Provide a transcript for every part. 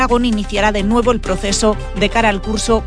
Aragón iniciará de nuevo el proceso de cara al curso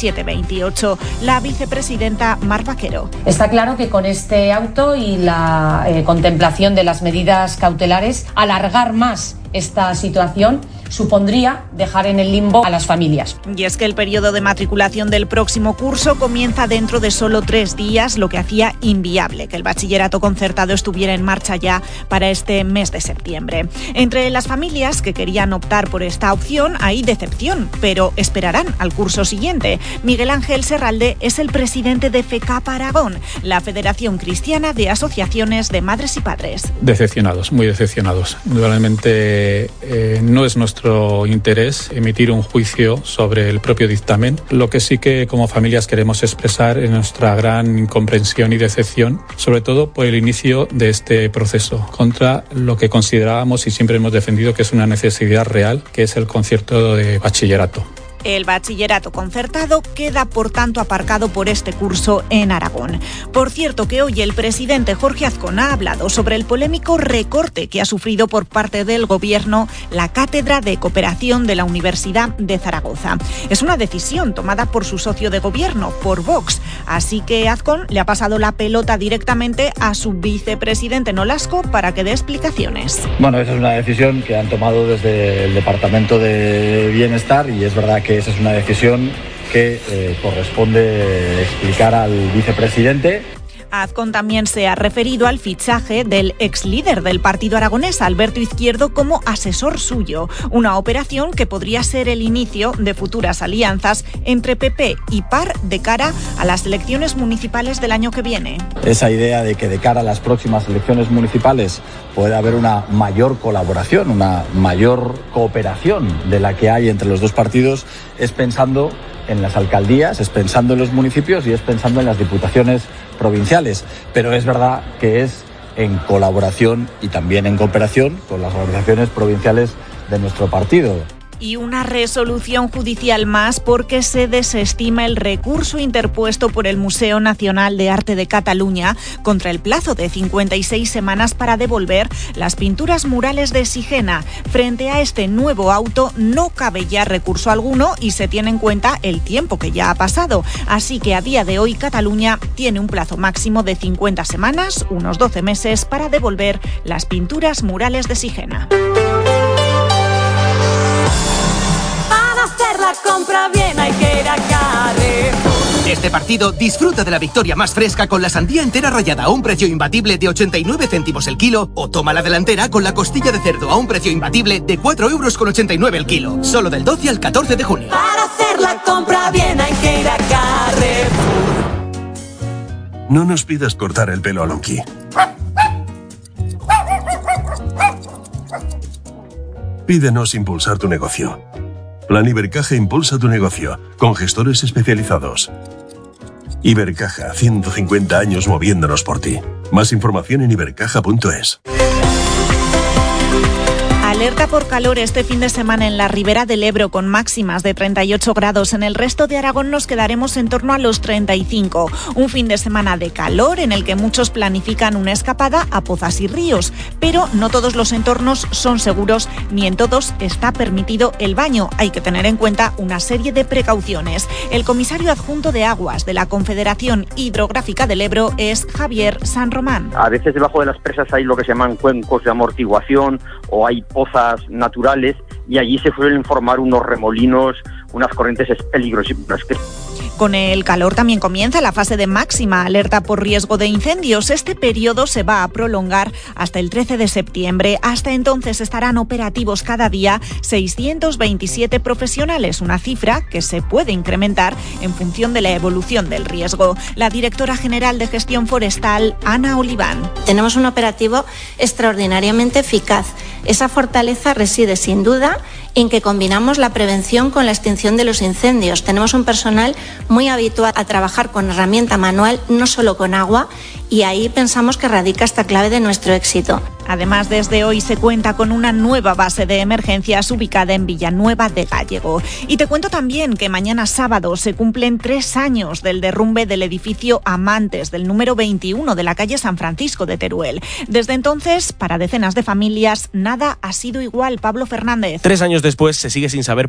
27-28. La vicepresidenta Mar Vaquero. Está claro que con este auto y la contemplación de las medidas cautelares, alargar más esta situación supondría dejar en el limbo a las familias. Y es que el periodo de matriculación del próximo curso comienza dentro de solo 3 días, lo que hacía inviable que el bachillerato concertado estuviera en marcha ya para este mes de septiembre. Entre las familias que querían optar por esta opción hay decepción, pero esperarán al curso siguiente. Miguel Ángel Serralde es el presidente de FECAP Aragón, la Federación Cristiana de Asociaciones de Madres y Padres. Decepcionados, muy decepcionados. Realmente no es nuestro interés emitir un juicio sobre el propio dictamen. Lo que sí que como familias queremos expresar es nuestra gran incomprensión y decepción, sobre todo por el inicio de este proceso, contra lo que considerábamos y siempre hemos defendido que es una necesidad real, que es el concierto de bachillerato. El bachillerato concertado queda, por tanto, aparcado por este curso en Aragón. Por cierto, que hoy el presidente Jorge Azcón ha hablado sobre el polémico recorte que ha sufrido por parte del Gobierno la Cátedra de Cooperación de la Universidad de Zaragoza. Es una decisión tomada por su socio de gobierno, por Vox. Así que Azcón le ha pasado la pelota directamente a su vicepresidente Nolasco para que dé explicaciones. Bueno, esa es una decisión que han tomado desde el Departamento de Bienestar y es verdad que esa es una decisión que corresponde explicar al vicepresidente. Azcón también se ha referido al fichaje del ex líder del partido aragonés, Alberto Izquierdo, como asesor suyo, una operación que podría ser el inicio de futuras alianzas entre PP y PAR de cara a las elecciones municipales del año que viene. Esa idea de que de cara a las próximas elecciones municipales puede haber una mayor colaboración, una mayor cooperación de la que hay entre los dos partidos, es pensando en las alcaldías, es pensando en los municipios y es pensando en las diputaciones provinciales. Pero es verdad que es en colaboración y también en cooperación con las organizaciones provinciales de nuestro partido. Y una resolución judicial más porque se desestima el recurso interpuesto por el Museo Nacional de Arte de Cataluña contra el plazo de 56 semanas para devolver las pinturas murales de Sigena. Frente a este nuevo auto no cabe ya recurso alguno y se tiene en cuenta el tiempo que ya ha pasado. Así que a día de hoy Cataluña tiene un plazo máximo de 50 semanas, unos 12 meses, para devolver las pinturas murales de Sigena. La compra bien, hay que ir a Carrefour. Este partido disfruta de la victoria más fresca con la sandía entera rallada a un precio imbatible de 89 céntimos el kilo, o toma la delantera con la costilla de cerdo a un precio imbatible de 4,89 € el kilo. Solo del 12 al 14 de junio. Para hacer la compra bien hay que ir a Carrefour. No nos pidas cortar el pelo a Lonky. Pídenos impulsar tu negocio. Plan Ibercaja impulsa tu negocio, con gestores especializados. Ibercaja, 150 años moviéndonos por ti. Más información en ibercaja.es. Alerta por calor este fin de semana en la Ribera del Ebro con máximas de 38 grados. En el resto de Aragón nos quedaremos en torno a los 35. Un fin de semana de calor en el que muchos planifican una escapada a pozas y ríos. Pero no todos los entornos son seguros ni en todos está permitido el baño. Hay que tener en cuenta una serie de precauciones. El comisario adjunto de Aguas de la Confederación Hidrográfica del Ebro es Javier San Román. A veces debajo de las presas hay lo que se llaman cuencos de amortiguación o hay pozas naturales y allí se suelen formar unos remolinos, unas corrientes peligrosísimas. Con el calor también comienza la fase de máxima alerta por riesgo de incendios. Este periodo se va a prolongar hasta el 13 de septiembre. Hasta entonces estarán operativos cada día 627 profesionales, una cifra que se puede incrementar en función de la evolución del riesgo. La directora general de Gestión Forestal, Ana Oliván. Tenemos un operativo extraordinariamente eficaz. Esa fortaleza reside sin duda en que combinamos la prevención con la extinción de los incendios. Tenemos un personal muy habituado a trabajar con herramienta manual, no solo con agua, y ahí pensamos que radica esta clave de nuestro éxito. Además, desde hoy se cuenta con una nueva base de emergencias ubicada en Villanueva de Gállego. Y te cuento también que mañana sábado se cumplen 3 años del derrumbe del edificio Amantes, del número 21 de la calle San Francisco de Teruel. Desde entonces, para decenas de familias, nada ha sido igual. Pablo Fernández. 3 años después se sigue sin saber